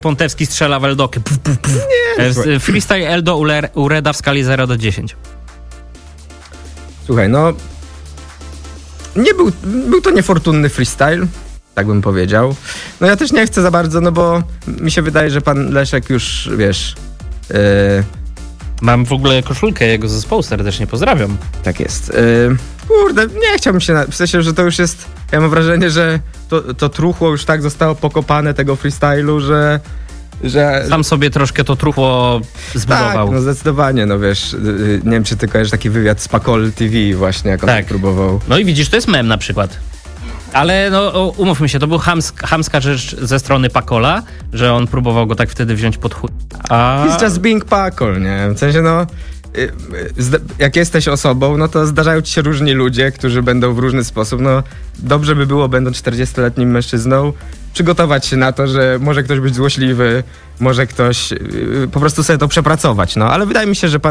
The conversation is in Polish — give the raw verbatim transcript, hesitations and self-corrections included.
Pontewski strzela w Eldokę. Puf, puf, puf. Nie, E, z- Freestyle Eldo ule- Ureda w skali zero do dziesięciu. Słuchaj, no... Nie był, był to niefortunny freestyle, tak bym powiedział. No ja też nie chcę za bardzo, no bo mi się wydaje, że pan Leszek już, wiesz... Yy, Mam w ogóle koszulkę jego zespołu, serdecznie pozdrawiam. tak jest. Yy, kurde, nie chciałbym się... Na, w sensie, że to już jest... Ja mam wrażenie, że to, to truchło już tak zostało pokopane tego freestylu, że... że Sam sobie troszkę to truchło zbudował. tak, no zdecydowanie, no wiesz, yy, nie wiem, czy ty kojarzysz taki wywiad z Pakol T V właśnie, jak on Tak. tak próbował. No i widzisz, to jest mem na przykład. Ale no o, umówmy się, to był chamsk, chamska rzecz ze strony Pakola, że on próbował go tak wtedy wziąć pod chuj. A... It's just being Pakol, nie? W sensie, no, y, y, zda- jak jesteś osobą, no to zdarzają ci się różni ludzie, którzy będą w różny sposób, no, dobrze by było, będąc czterdziestoletnim mężczyzną, przygotować się na to, że może ktoś być złośliwy, może ktoś y, po prostu sobie to przepracować, no, ale wydaje mi się, że pan